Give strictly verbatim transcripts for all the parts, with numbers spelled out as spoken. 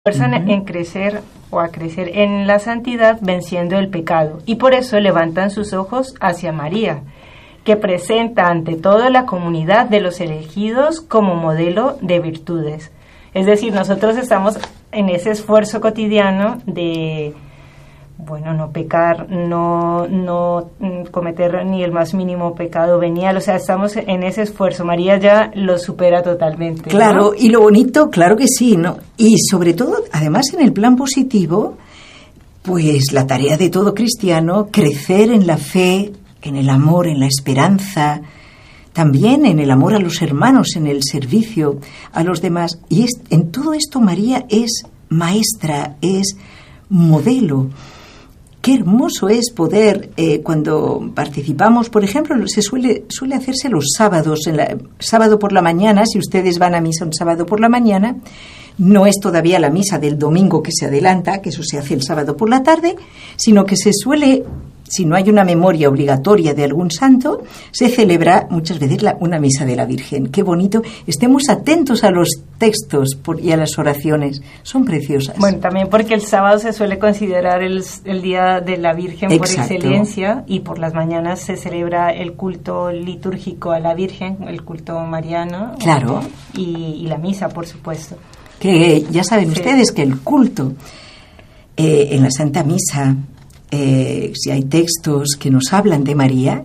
esfuerzan uh-huh. en crecer o a crecer en la santidad venciendo el pecado, y por eso levantan sus ojos hacia María, que presenta ante toda la comunidad de los elegidos como modelo de virtudes. Es decir, nosotros estamos en ese esfuerzo cotidiano de, bueno, no pecar, no, no cometer ni el más mínimo pecado venial, o sea, estamos en ese esfuerzo. María ya lo supera totalmente. Claro, ¿no? Y lo bonito, claro que sí, ¿no? Y sobre todo, además en el plan positivo, pues la tarea de todo cristiano, crecer en la fe, en el amor, en la esperanza, también en el amor a los hermanos, en el servicio a los demás. Y es, en todo esto María es maestra, es modelo. Qué hermoso es poder, eh, cuando participamos, por ejemplo, se suele suele hacerse los sábados, en la, sábado por la mañana, si ustedes van a misa un sábado por la mañana, no es todavía la misa del domingo que se adelanta, que eso se hace el sábado por la tarde, sino que se suele, si no hay una memoria obligatoria de algún santo, se celebra muchas veces la, una misa de la Virgen. Qué bonito. Estemos atentos a los textos por, y a las oraciones. Son preciosas. Bueno, también porque el sábado se suele considerar el, el Día de la Virgen. Exacto. Por excelencia, y por las mañanas se celebra el culto litúrgico a la Virgen, el culto mariano. Claro. Y, y la misa, por supuesto. Que ya saben sí. ustedes que el culto eh, en la Santa Misa, Eh, si hay textos que nos hablan de María,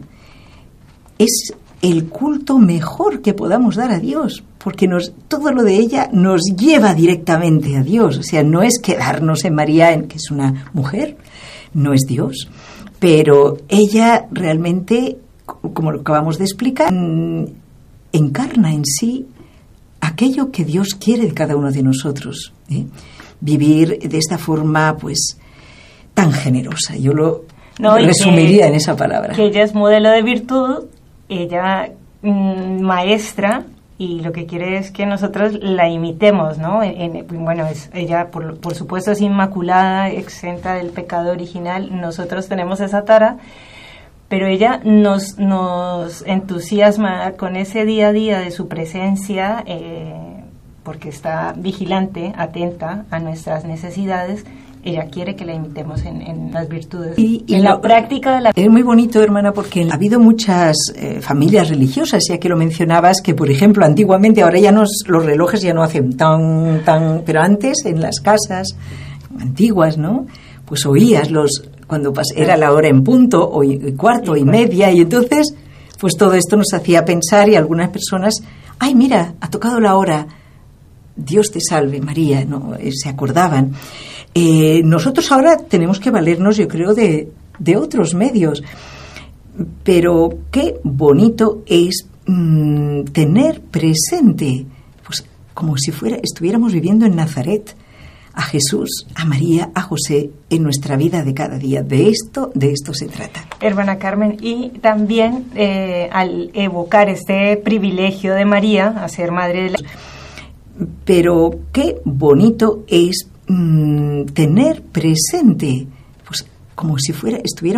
es el culto mejor que podamos dar a Dios, porque nos, todo lo de ella nos lleva directamente a Dios. O sea, no es quedarnos en María, en, que es una mujer, no es Dios, pero ella realmente, como lo acabamos de explicar, encarna en sí aquello que Dios quiere de cada uno de nosotros, ¿eh? Vivir de esta forma, pues, tan generosa. Yo lo no, resumiría que, en esa palabra. Que ella es modelo de virtud, ella mmm, maestra, y lo que quiere es que nosotros la imitemos, ¿no? En, en, bueno, es, ella por, por supuesto es inmaculada, exenta del pecado original, nosotros tenemos esa tara, pero ella nos, nos entusiasma con ese día a día de su presencia, eh, porque está vigilante, atenta a nuestras necesidades. Ella quiere que la imitemos en, en las virtudes, y, y en lo, la práctica de la... Es muy bonito, hermana, porque ha habido muchas eh, familias religiosas, ya que lo mencionabas, que, por ejemplo, antiguamente, ahora ya nos, los relojes ya no hacen tan, tan... Pero antes, en las casas antiguas, ¿no? Pues oías los... Cuando pas, era la hora en punto, o y, cuarto y media, y entonces, pues todo esto nos hacía pensar, y algunas personas, ¡ay, mira, ha tocado la hora! Dios te salve, María, ¿no? Se acordaban. Eh, nosotros ahora tenemos que valernos, yo creo, de, de otros medios. Pero qué bonito es mmm, tener presente, pues como si fuera, estuviéramos viviendo en Nazaret, a Jesús, a María, a José, en nuestra vida de cada día. De esto, de esto se trata. Hermana Carmen, y también eh, al evocar este privilegio de María, a ser madre de la... Pero qué bonito es mmm, tener presente, pues como si fuera, estuviera